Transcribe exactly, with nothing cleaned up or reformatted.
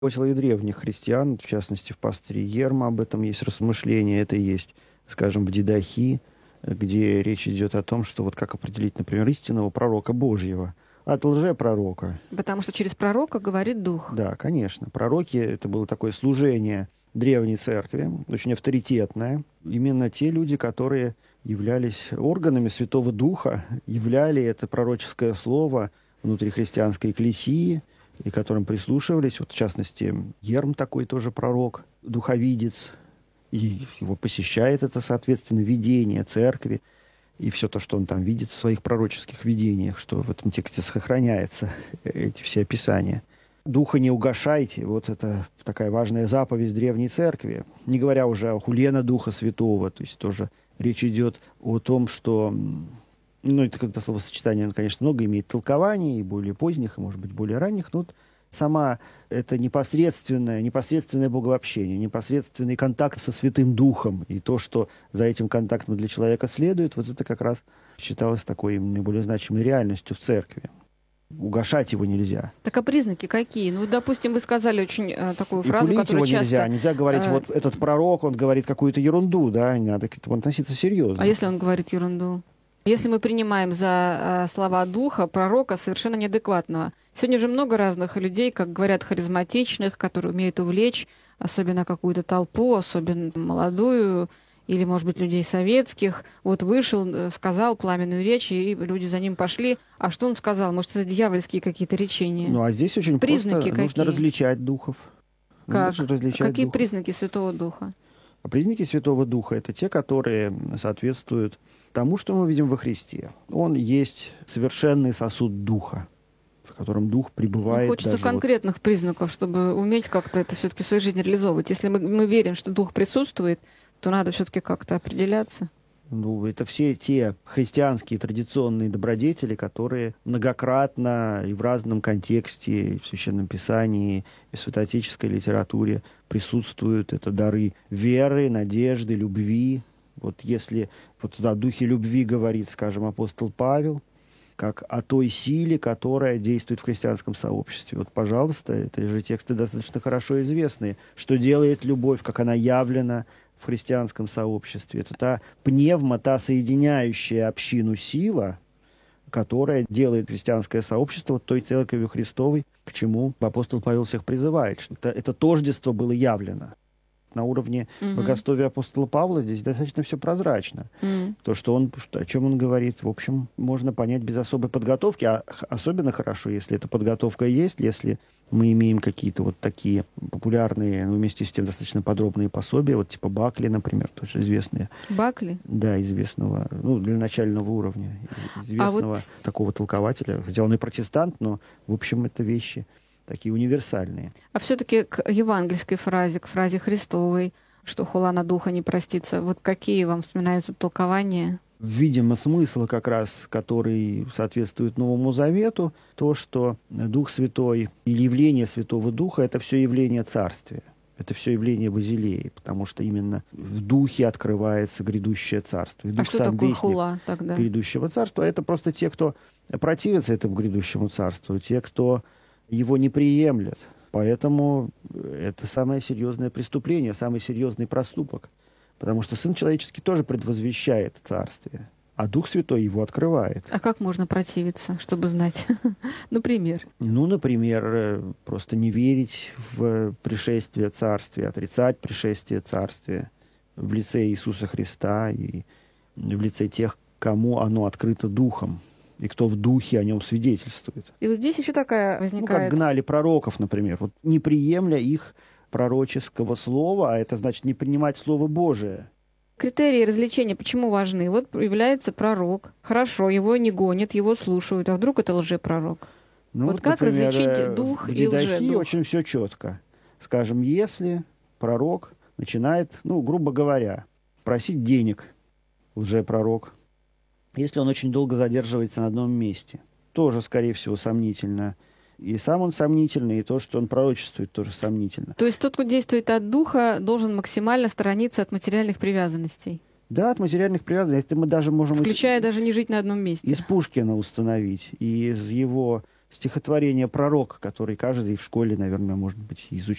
Заботило и древних христиан, в частности, в пастыре Ерма об этом есть размышления. Это есть, скажем, в Дидахи, где речь идет о том, что вот как определить, например, истинного пророка Божьего от лжепророка. Потому что через пророка говорит Дух. Да, конечно. Пророки — это было такое служение древней церкви, очень авторитетное. Именно те люди, которые являлись органами Святого Духа, являли это пророческое слово внутри христианской экклесии, и к которым прислушивались. Вот, в частности, Ерм такой тоже пророк, духовидец, и его посещает это, соответственно, видение церкви, и все то, что он там видит в своих пророческих видениях, что в этом тексте сохраняется, эти все описания. «Духа не угашайте» — вот это такая важная заповедь древней церкви, не говоря уже о хулена Духа Святого, то есть тоже речь идет о том, что... Ну, это как-то словосочетание, оно, конечно, много имеет толкований, и более поздних, и, может быть, более ранних, но вот сама это непосредственное, непосредственное боговообщение, непосредственный контакт со Святым Духом, и то, что за этим контактом для человека следует, вот это как раз считалось такой наиболее значимой реальностью в церкви. Угашать его нельзя. Так а признаки какие? Ну, допустим, вы сказали очень э, такую фразу, и которую его часто... нельзя. Нельзя говорить, э... вот этот пророк, он говорит какую-то ерунду, да, не надо к этому относиться серьезно. А если он говорит ерунду? Если мы принимаем за э, слова Духа пророка совершенно неадекватного. Сегодня же много разных людей, как говорят, харизматичных, которые умеют увлечь, особенно какую-то толпу, особенно молодую, или, может быть, людей советских. Вот вышел, сказал пламенную речь, и люди за ним пошли. А что он сказал? Может, это дьявольские какие-то речения? Ну, а здесь очень признаки просто нужно какие? различать духов. Как? Различать Какие духов. признаки Святого Духа? А признаки Святого Духа — это те, которые соответствуют тому, что мы видим во Христе. Он есть совершенный сосуд Духа, в котором Дух пребывает. Ну, хочется даже конкретных вот... признаков, чтобы уметь как-то это все-таки в своей жизни реализовывать. Если мы, мы верим, что Дух присутствует, то надо все-таки как-то определяться. Ну, это все те христианские традиционные добродетели, которые многократно и в разном контексте, и в Священном Писании, и в святоотеческой литературе присутствуют. Это дары веры, надежды, любви. Вот если вот о духе любви говорит, скажем, апостол Павел, как о той силе, которая действует в христианском сообществе. Вот, пожалуйста, это же тексты достаточно хорошо известные. Что делает любовь, как она явлена в христианском сообществе. Это та пневма, та соединяющая общину сила, которая делает христианское сообщество вот той церковью Христовой, к чему апостол Павел всех призывает. Что это, это тождество было явлено. На уровне mm-hmm. богословия апостола Павла здесь достаточно все прозрачно. Mm-hmm. То, что он, о чем он говорит, в общем, можно понять без особой подготовки. А особенно хорошо, если эта подготовка есть, если мы имеем какие-то вот такие популярные, ну, вместе с тем достаточно подробные пособия, вот типа Бакли, например, тоже известные. Бакли? Да, известного, ну, для начального уровня, известного а вот... такого толкователя. Хотя он и протестант, но, в общем, это вещи такие универсальные. А все-таки к евангельской фразе, к фразе Христовой, что хула на Духа не простится, вот какие вам вспоминаются толкования? Видимо, смысл как раз, который соответствует Новому Завету, то, что Дух Святой или явление Святого Духа — это все явление Царствия. Это все явление Базилеи, потому что именно в Духе открывается грядущее Царство. И Дух а что сам такое хула тогда? Грядущего Царства. Это просто те, кто противится этому грядущему Царству, те, кто его не приемлет. Поэтому это самое серьезное преступление, самый серьезный проступок. Потому что Сын Человеческий тоже предвозвещает Царствие, а Дух Святой его открывает. А как можно противиться, чтобы знать? Например? Ну, например, просто не верить в пришествие Царствия, отрицать пришествие Царствия в лице Иисуса Христа и в лице тех, кому оно открыто Духом, и кто в Духе о нем свидетельствует. И вот здесь еще такая возникает... Ну, как гнали пророков, например, вот не приемля их пророческого слова, а это значит не принимать Слово Божие. Критерии развлечения почему важны? Вот появляется пророк. Хорошо, его не гонят, его слушают. А вдруг это лжепророк? Ну, вот, вот как например, различить дух в и лжедух? Дидахи очень все четко. Скажем, если пророк начинает, ну, грубо говоря, просить денег, лжепророк, если он очень долго задерживается на одном месте, тоже, скорее всего, сомнительно. И сам он сомнительный, и то, что он пророчествует, тоже сомнительно. То есть тот, кто действует от духа, должен максимально сторониться от материальных привязанностей? Да, от материальных привязанностей. Это мы даже можем... Включая из... даже не жить на одном месте. Из Пушкина установить, и из его стихотворение «Пророк», который каждый в школе, наверное, может быть, изучал.